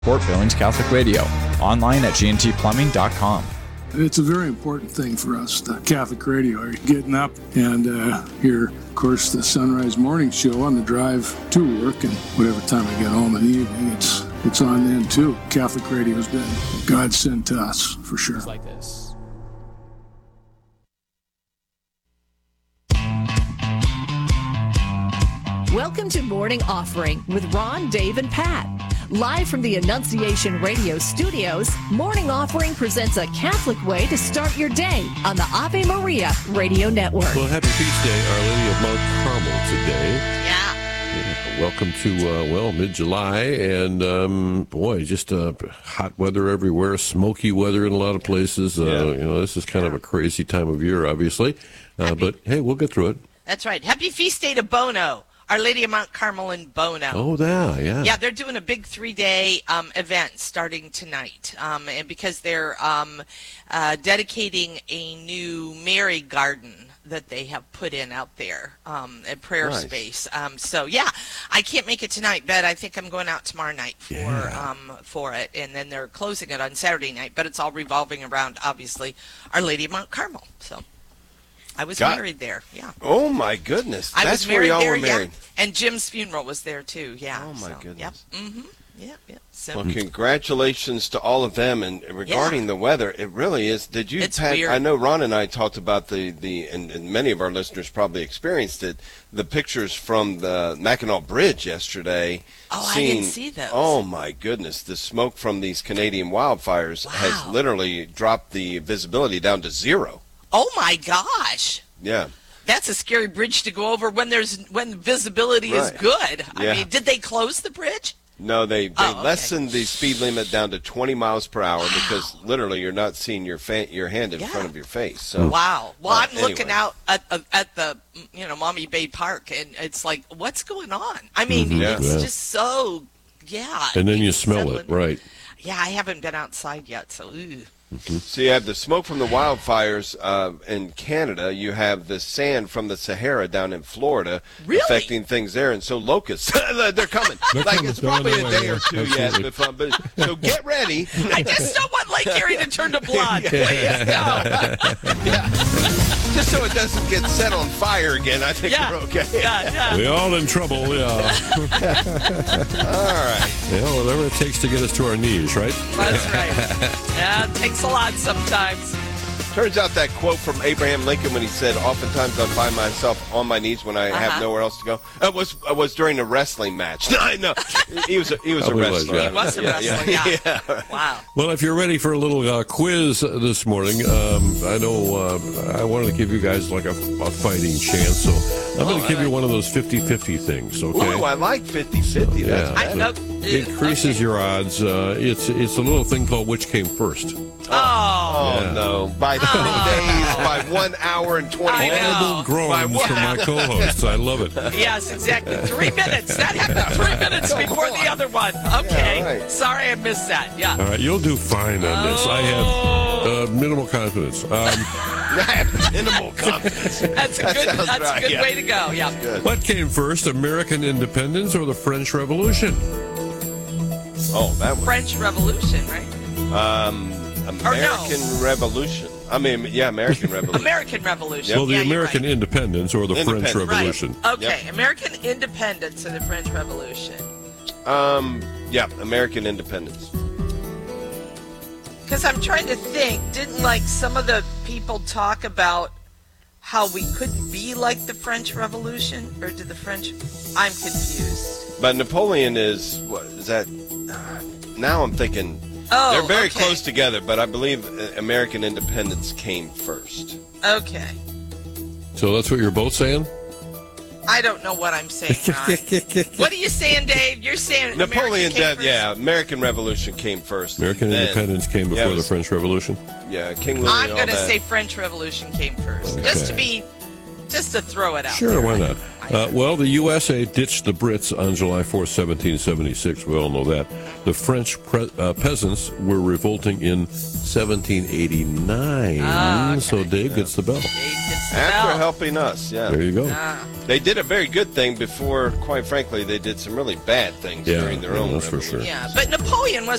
Fort Billings Catholic Radio, online at gntplumbing.com. It's a very important thing for us, the Catholic radio, getting up and hear, of course, the Sunrise Morning Show on the drive to work, and whatever time I get home in the evening, it's on then too. Catholic radio has been a godsend to us, for sure. It's like this. Welcome to Morning Offering with Ron, Dave, and Pat. Live from the Annunciation Radio studios, Morning Offering presents a Catholic way to start your day on the Ave Maria Radio Network. Well, happy feast day, Our Lady of Mount Carmel today. Yeah. Welcome to, mid-July, and, just hot weather everywhere, smoky weather in a lot of places. This is kind of a crazy time of year, obviously, but, hey, we'll get through it. That's right. Happy feast day to Bono. Our Lady of Mount Carmel in Bono. Oh, yeah. Yeah, they're doing a big 3-day event starting tonight, and because they're dedicating a new Mary garden that they have put in out there, a prayer space. I can't make it tonight, but I think I'm going out tomorrow night for it, and then they're closing it on Saturday night. But it's all revolving around, obviously, Our Lady of Mount Carmel. So. I was married there, yeah. Oh, my goodness. I That's was married where y'all there, were married. Yeah. And Jim's funeral was there, too, yeah. Oh, my goodness. Yep. Mm-hmm. Yeah. So, well, congratulations to all of them. And regarding the weather, it really is. Did you, it's Pat? Weird. I know Ron and I talked about and many of our listeners probably experienced it, the pictures from the Mackinac Bridge yesterday. Oh, I didn't see those. Oh, my goodness. The smoke from these Canadian wildfires has literally dropped the visibility down to zero. Oh, my gosh. Yeah. That's a scary bridge to go over when visibility is good. I mean, did they close the bridge? No, they lessened the speed limit down to 20 miles per hour because literally you're not seeing your hand in front of your face. So, wow. Well, I'm looking out at the Maumee Bay Park, and it's like, what's going on? I mean, it's just so, And then you smell it, right? Yeah, I haven't been outside yet, so ooh. Mm-hmm. So you have the smoke from the wildfires in Canada. You have the sand from the Sahara down in Florida affecting things there. And so locusts, they're coming. It's probably a day or two yet. But so get ready. I just don't want Lake Erie to turn to blood. Please, no. Just so it doesn't get set on fire again, I think we're okay. Yeah. We're all in trouble, All right. Whatever it takes to get us to our knees, right? That's right. Yeah, it takes a lot sometimes. Turns out that quote from Abraham Lincoln when he said, "Oftentimes I find myself on my knees when I have nowhere else to go," was during a wrestling match. No, he was a wrestler. He was a wrestler. Yeah. Wow. Well, if you're ready for a little quiz this morning, I know I wanted to give you guys like a fighting chance, so I'm going to give you one of those 50-50 things. Okay. Ooh, I like 50-50. That's increases your odds. It's a little thing called which came first. No! By 3 days, by 1 hour and 20 minutes. Audible groans from my co-hosts. I love it. Yes, exactly. 3 minutes. That happened 3 minutes before the other one. Okay. Yeah, right. Sorry, I missed that. Yeah. All right, you'll do fine on this. I have minimal confidence. Minimal confidence. That's a good way to go. Yeah. Good. What came first, American independence or the French Revolution? Oh, that one. French Revolution, right? American Revolution. American Revolution. American Revolution. Well, the American independence or the French Revolution. Right. Okay, American independence or the French Revolution. American independence. Because I'm trying to think, didn't some of the people talk about how we couldn't be like the French Revolution? Or did the French... I'm confused. But Napoleon is, what is that? Now I'm thinking... they're very close together, but I believe American independence came first. Okay. So that's what you're both saying? I don't know what I'm saying, Ron. What are you saying, Dave? You're saying Napoleon American Revolution came first. American independence came before the French Revolution? Yeah, King Louis. I'm going to say French Revolution came first. Okay. Just to throw it out Sure, there. why not? Well, the USA ditched the Brits on July 4th, 1776. We all know that. The French peasants were revolting in 1789. Okay. So Dave gets the bell. After helping us, yeah. There you go. They did a very good thing before, quite frankly, they did some really bad things during their own that's for revolution. sure. Yeah, but Napoleon was